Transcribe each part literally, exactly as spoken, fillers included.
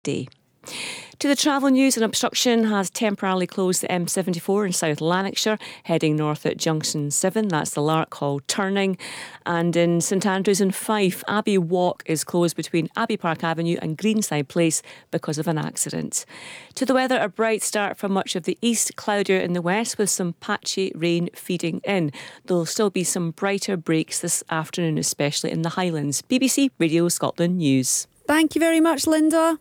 day. To the travel news, an obstruction has temporarily closed the M seventy-four in South Lanarkshire, heading north at Junction seven. That's the Lark Hall turning. And in St Andrews in Fife, Abbey Walk is closed between Abbey Park Avenue and Greenside Place because of an accident. To the weather, a bright start for much of the east, cloudier in the west with some patchy rain feeding in. There'll still be some brighter breaks this afternoon, especially in the Highlands. B B C Radio Scotland News. Thank you very much, Linda.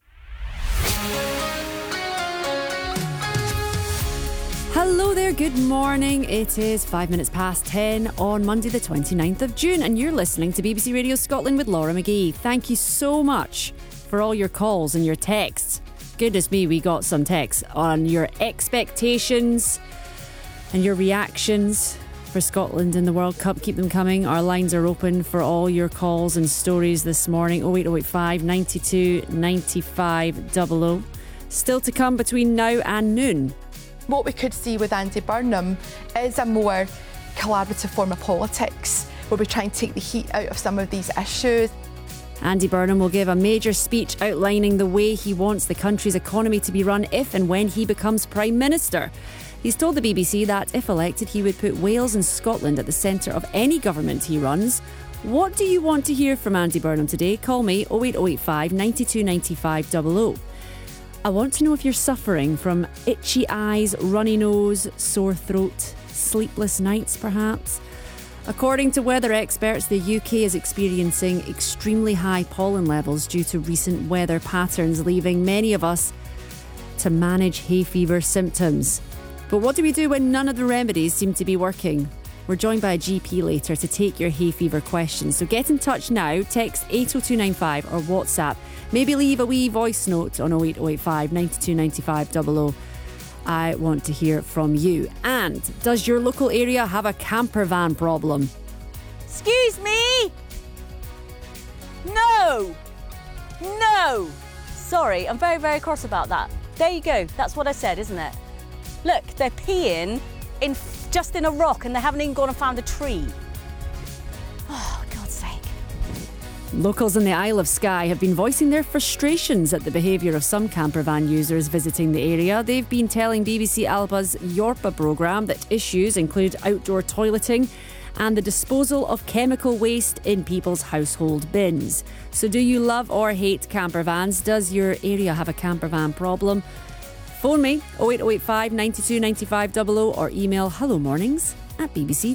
Hello there, good morning. It is five minutes past ten on Monday the twenty-ninth of June and you're listening to B B C Radio Scotland with Laura McGee. Thank you so much for all your calls and your texts. Goodness me, we got some texts on your expectations and your reactions for Scotland in the World Cup. Keep them coming. Our lines are open for all your calls and stories this morning. oh eight oh eight five, nine two, nine five double oh. Still to come between now and noon. What we could see with Andy Burnham is a more collaborative form of politics where we try and take the heat out of some of these issues. Andy Burnham will give a major speech outlining the way he wants the country's economy to be run if and when he becomes Prime Minister. He's told the B B C that, if elected, he would put Wales and Scotland at the centre of any government he runs. What do you want to hear from Andy Burnham today? Call me oh eight oh eight five, nine two, nine five double oh. I want to know if you're suffering from itchy eyes, runny nose, sore throat, sleepless nights perhaps. According to weather experts, the U K is experiencing extremely high pollen levels due to recent weather patterns, leaving many of us to manage hay fever symptoms. But what do we do when none of the remedies seem to be working? We're joined by a G P later to take your hay fever questions. So get in touch now, text eight oh two nine five or WhatsApp. Maybe leave a wee voice note on oh eight oh eight five, nine two, nine five double oh. I want to hear from you. And does your local area have a camper van problem? Excuse me? No! No! Sorry, I'm very, very cross about that. There you go. That's what I said, isn't it? Look, they're peeing in just in a rock and they haven't even gone and found a tree. Oh, God's sake. Locals in the Isle of Skye have been voicing their frustrations at the behaviour of some campervan users visiting the area. They've been telling B B C Alba's Yorpa programme that issues include outdoor toileting and the disposal of chemical waste in people's household bins. So do you love or hate campervans? Does your area have a campervan problem? Phone me oh eight oh eight five, nine two, nine five double oh or email hello mornings at bbc.co.uk.